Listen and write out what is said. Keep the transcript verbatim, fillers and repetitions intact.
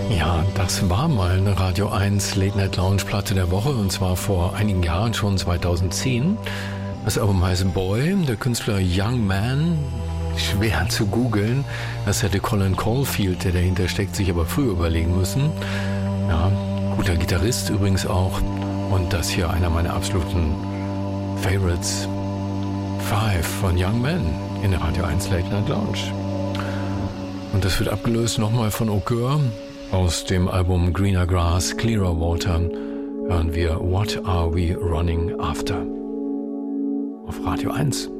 Ja, das war mal eine Radio eins Late Night Lounge Platte der Woche, und zwar vor einigen Jahren, schon zweitausendzehn. Das Album heißt Boy, der Künstler Young Man, schwer zu googeln. Das hätte Colin Caulfield, der dahinter steckt, sich aber früher überlegen müssen. Ja, guter Gitarrist übrigens auch. Und das hier einer meiner absoluten Favorites, Five von Young Man in der Radio eins Late Night Lounge. Und das wird abgelöst nochmal von Okur. Aus dem Album Greener Grass, Clearer Water hören wir What Are We Running After auf Radio eins.